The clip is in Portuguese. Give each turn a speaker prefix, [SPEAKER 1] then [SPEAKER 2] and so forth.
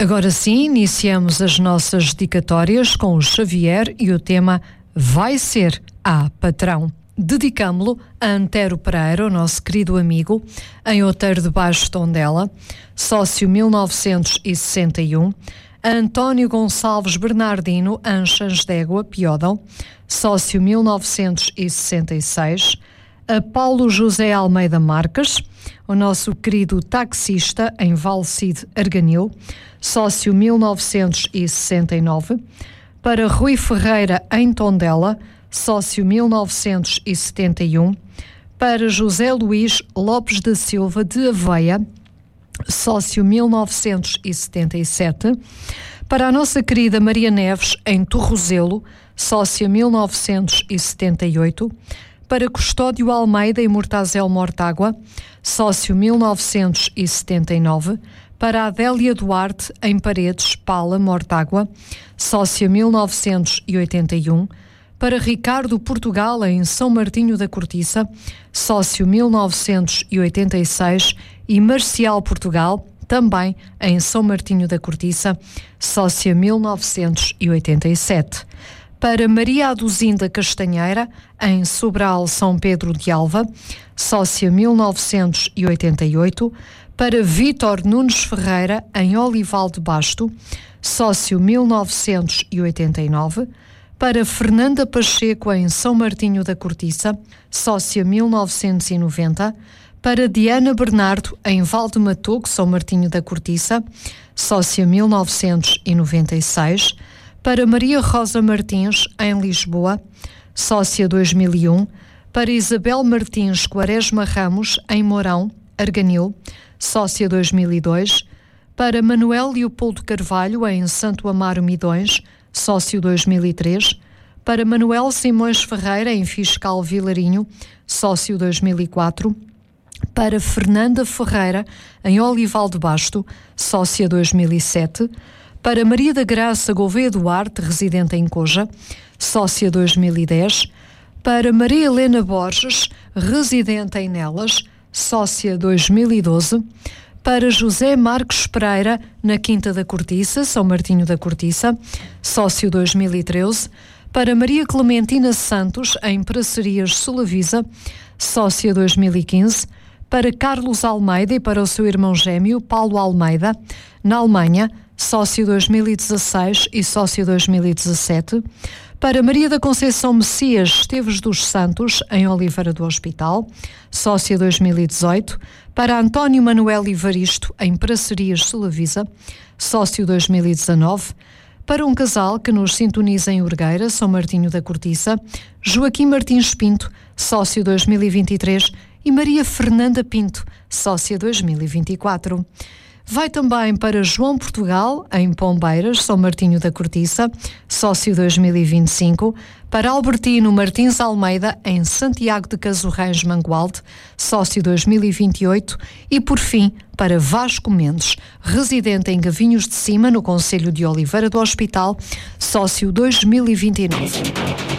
[SPEAKER 1] Agora sim, iniciamos as nossas dedicatórias com o Xavier e o tema vai ser patrão. Dedicámo-lo a Antero Pereira, o nosso querido amigo, em Outeiro de Baixo Tondela, sócio 1961, a António Gonçalves Bernardino, Anchas d'Égua, Piódão, sócio 1966, a Paulo José Almeida Marques, o nosso querido taxista em Valcide, Arganil, sócio 1969, para Rui Ferreira em Tondela, sócio 1971, para José Luís Lopes da Silva de Aveia, sócio 1977, para a nossa querida Maria Neves em Torrozelo, sócia 1978, para Custódio Almeida e Mortazel Mortágua, sócio 1979, para Adélia Duarte em Paredes, Pala, Mortágua, sócia 1981, para Ricardo Portugal em São Martinho da Cortiça, sócio 1986, e Marcial Portugal, também em São Martinho da Cortiça, sócia 1987. Para Maria Aduzinda Castanheira, em Sobral, São Pedro de Alva, sócia 1988, para Vítor Nunes Ferreira, em Olival de Basto, sócio 1989, para Fernanda Pacheco, em São Martinho da Cortiça, sócia 1990, para Diana Bernardo, em Valdematogo, São Martinho da Cortiça, sócia 1996, para Maria Rosa Martins, em Lisboa, sócia 2001, para Isabel Martins Quaresma Ramos, em Mourão, Arganil, sócia 2002, para Manuel Leopoldo Carvalho, em Santo Amaro Midões, sócio 2003, para Manuel Simões Ferreira, em Fiscal Vilarinho, sócio 2004, para Fernanda Ferreira, em Olival de Basto, sócia 2007, para Maria da Graça Gouveia Duarte, residente em Coja, sócia 2010, para Maria Helena Borges, residente em Nelas, sócia 2012, para José Marcos Pereira, na Quinta da Cortiça, São Martinho da Cortiça, sócio 2013, para Maria Clementina Santos, em Pracerias, Solavisa, sócia 2015, para Carlos Almeida e para o seu irmão gêmeo, Paulo Almeida, na Alemanha, sócio 2016 e sócio 2017, para Maria da Conceição Messias Esteves dos Santos, em Oliveira do Hospital, sócia 2018, para António Manuel Ivaristo, em Pracerias, Solavisa, sócio 2019, para um casal que nos sintoniza em Urgueira, São Martinho da Cortiça, Joaquim Martins Pinto, sócio 2023, e Maria Fernanda Pinto, sócia 2024. Vai também para João Portugal, em Pombeiras, São Martinho da Cortiça, sócio 2025, para Albertino Martins Almeida, em Santiago de Casorrães, Mangualde, sócio 2028, e por fim, para Vasco Mendes, residente em Gavinhos de Cima, no concelho de Oliveira do Hospital, sócio 2029.